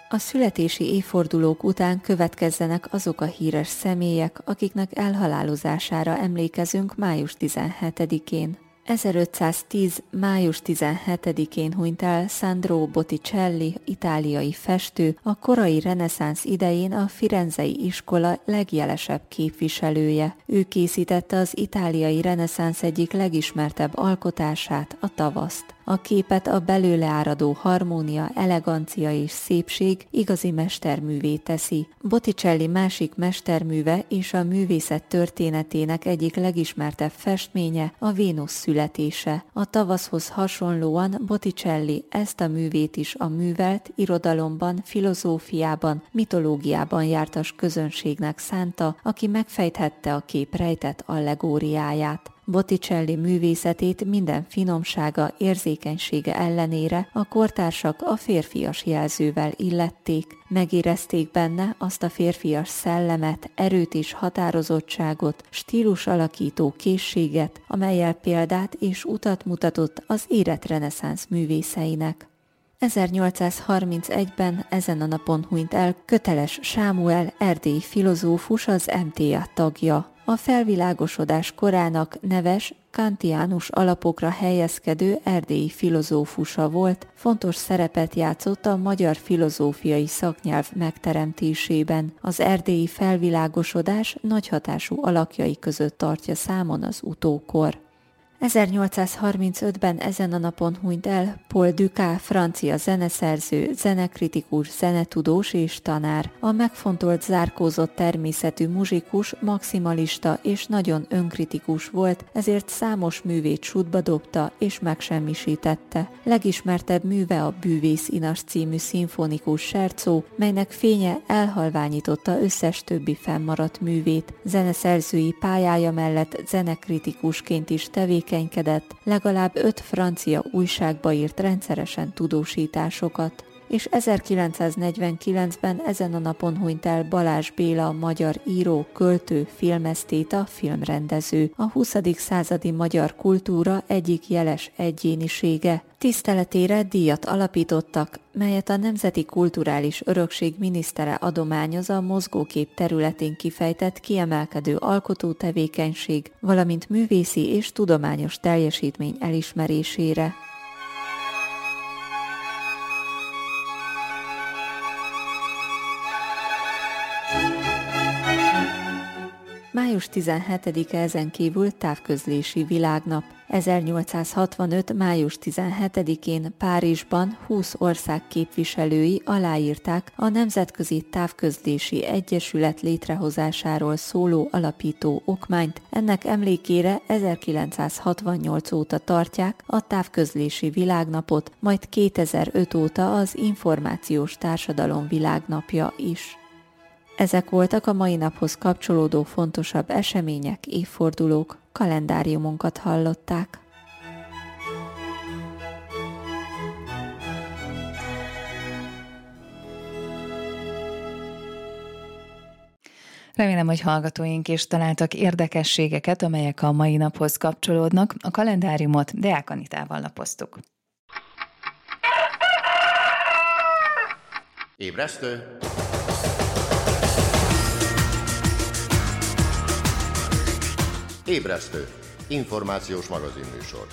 A születési évfordulók után következzenek azok a híres személyek, akiknek elhalálozására emlékezünk május 17-én. 1510. május 17-én hunyt el Sandro Botticelli, itáliai festő, a korai reneszánsz idején a firenzei iskola legjelesebb képviselője. Ő készítette az itáliai reneszánsz egyik legismertebb alkotását, a Tavaszt. A képet a belőle áradó harmónia, elegancia és szépség igazi mesterművé teszi. Botticelli másik mesterműve és a művészet történetének egyik legismertebb festménye a Vénusz születése. A Tavaszhoz hasonlóan Botticelli ezt a művét is a művelt, irodalomban, filozófiában, mitológiában jártas közönségnek szánta, aki megfejthette a kép rejtett allegóriáját. Botticelli művészetét minden finomsága, érzékenysége ellenére a kortársak a férfias jelzővel illették, megérezték benne azt a férfias szellemet, erőt és határozottságot, stílus alakító készséget, amellyel példát és utat mutatott az érett reneszánsz művészeinek. 1831-ben ezen a napon hunyt el Köteles Sámuel, erdélyi filozófus, az MTA tagja. A felvilágosodás korának neves, kantiánus alapokra helyezkedő erdélyi filozófusa volt, fontos szerepet játszott a magyar filozófiai szaknyelv megteremtésében. Az erdélyi felvilágosodás nagy hatású alakjai között tartja számon az utókor. 1835-ben ezen a napon hunyt el Paul Dukas, francia zeneszerző, zenekritikus, zenetudós és tanár. A megfontolt, zárkózott természetű muzsikus, maximalista és nagyon önkritikus volt, ezért számos művét sútba dobta és megsemmisítette. Legismertebb műve a Bűvész inas című szimfonikus sercó, melynek fénye elhalványította összes többi fennmaradt művét. Zeneszerzői pályája mellett zenekritikusként is tevékenykedett, legalább 5 francia újságba írt rendszeresen tudósításokat. És 1949-ben ezen a napon hunyt el Balázs Béla, magyar író, költő, filmesztéta, filmrendező, a 20. századi magyar kultúra egyik jeles egyénisége. Tiszteletére díjat alapítottak, melyet a Nemzeti Kulturális Örökség minisztere adományoz a mozgókép területén kifejtett kiemelkedő alkotótevékenység, valamint művészi és tudományos teljesítmény elismerésére. Május 17-e ezen kívül távközlési világnap. 1865. május 17-én Párizsban 20 ország képviselői aláírták a Nemzetközi Távközlési Egyesület létrehozásáról szóló alapító okmányt. Ennek emlékére 1968 óta tartják a távközlési világnapot, majd 2005 óta az információs társadalom világnapja is. Ezek voltak a mai naphoz kapcsolódó fontosabb események, évfordulók, kalendáriumunkat hallották. Remélem, hogy hallgatóink is találtak érdekességeket, amelyek a mai naphoz kapcsolódnak. A kalendáriumot Deák Anitával lapoztuk. Ébresztő! Ébresztő! Információs magazinműsor.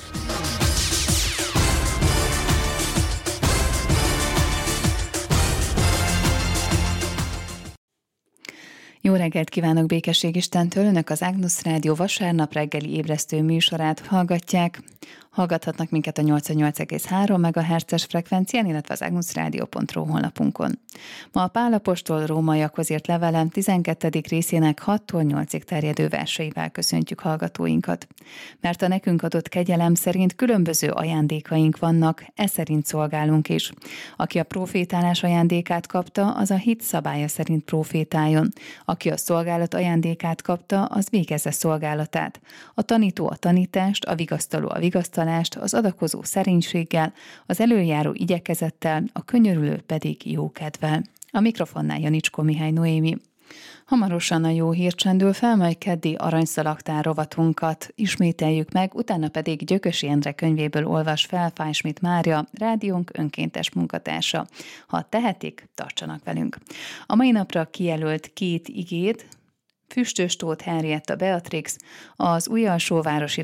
Jó reggelt kívánok Békesség Istentől! Önök az Ágnusz Rádió vasárnap reggeli ébresztő műsorát hallgatják. Hallgathatnak minket a 88,3 MHz-es frekvencián, illetve az agnuszradio.ru honlapunkon. Ma a Pál apostol rómaiakhoz írt levelem 12. részének 6-tól 8-ig terjedő verseivel köszöntjük hallgatóinkat. Mert a nekünk adott kegyelem szerint különböző ajándékaink vannak, e szerint szolgálunk is. Aki a profétálás ajándékát kapta, az a hit szabálya szerint profétáljon. Aki a szolgálat ajándékát kapta, az végezze szolgálatát. A tanító a tanítást, a vigasztaló a vigasztalást, az adakozó szerénységgel, az elöljáró igyekezettel, a könyörülő pedig jókedvel. A mikrofonnál Janicskó Mihály Noémi. Hamarosan a jó hír csendül fel, majd keddi aranyszalagtár rovatunkat ismételjük meg, utána pedig Gyökösi Endre könyvéből olvas fel Fájsmit Mária, rádiónk önkéntes munkatársa. Ha tehetik, tartsanak velünk. A mai napra kijelölt 2 igét Füstös Tóth Henrietta Beatrix, az Újalsóvárosi